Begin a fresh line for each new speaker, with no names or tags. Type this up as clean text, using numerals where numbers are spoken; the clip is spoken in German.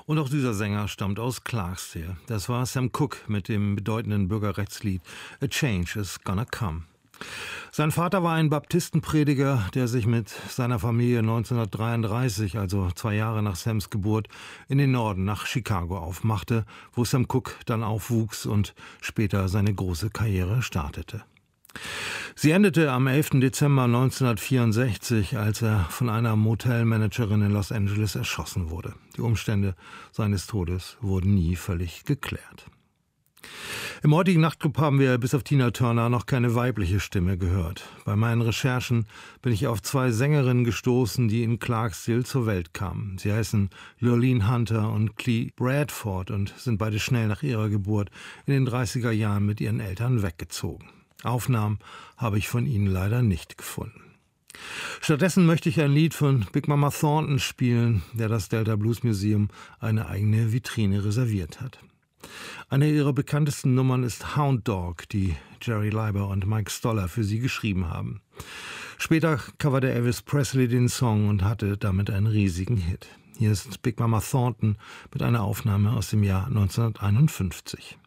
Und auch dieser Sänger stammt aus Clarksdale. Das war Sam Cooke mit dem bedeutenden Bürgerrechtslied A Change is Gonna Come. Sein Vater war ein Baptistenprediger, der sich mit seiner Familie 1933, also 2 Jahre nach Sams Geburt, in den Norden nach Chicago aufmachte, wo Sam Cooke dann aufwuchs und später seine große Karriere startete. Sie endete am 11. Dezember 1964, als er von einer Motelmanagerin in Los Angeles erschossen wurde. Die Umstände seines Todes wurden nie völlig geklärt. Im heutigen Nachtclub haben wir bis auf Tina Turner noch keine weibliche Stimme gehört. Bei meinen Recherchen bin ich auf 2 Sängerinnen gestoßen, die in Clarksdale zur Welt kamen. Sie heißen Lurleen Hunter und Clee Bradford und sind beide schnell nach ihrer Geburt in den 30er Jahren mit ihren Eltern weggezogen. Aufnahmen habe ich von ihnen leider nicht gefunden. Stattdessen möchte ich ein Lied von Big Mama Thornton spielen, der das Delta Blues Museum eine eigene Vitrine reserviert hat. Eine ihrer bekanntesten Nummern ist Hound Dog, die Jerry Leiber und Mike Stoller für sie geschrieben haben. Später coverte Elvis Presley den Song und hatte damit einen riesigen Hit. Hier ist Big Mama Thornton mit einer Aufnahme aus dem Jahr 1951.